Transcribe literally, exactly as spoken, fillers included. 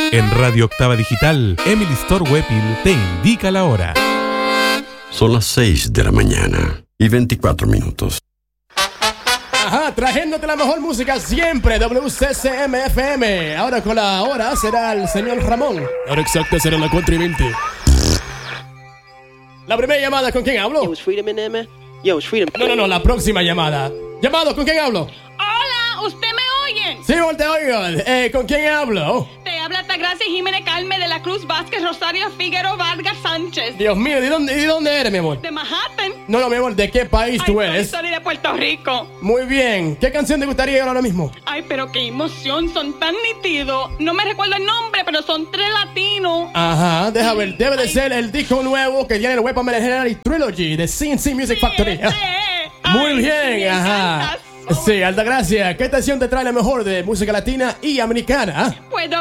En Radio Octava Digital, Emily Storwepil te indica la hora. Son las seis de la mañana y veinticuatro minutos. Ajá, trayéndote la mejor música siempre, W C C M F M. Ahora con la hora será el señor Ramón. Ahora exacta será la cuatro y veinte. La primera llamada, ¿con quién hablo? Yo, it's Freedom in there, man. Yo, it's Freedom. No, no, no, la próxima llamada. Llamado, ¿con quién hablo? Hola, ¿usted me oye? Sí, te oigo. Eh, ¿con quién hablo? Te habla Tagracia Jiménez Calme de la Cruz Vázquez Rosario Figueroa Vargas Sánchez. Dios mío, ¿de dónde, ¿de dónde eres, mi amor? De Manhattan. No, no, mi amor, ¿de qué país Ay, tú soy, eres? soy de Puerto Rico. Muy bien. ¿Qué canción te gustaría ahora mismo? Ay, pero qué emoción, son tan nítidos. No me recuerdo el nombre, pero son tres latinos. Ajá, deja ver. Debe de Ay. ser el disco nuevo que tiene el Weapon Mercenary Trilogy de C N C Music Sí, Factory. ese es. Muy Ay, bien, me ajá. encantas. Sí, Altagracia, ¿qué estación te trae la mejor de música latina y americana?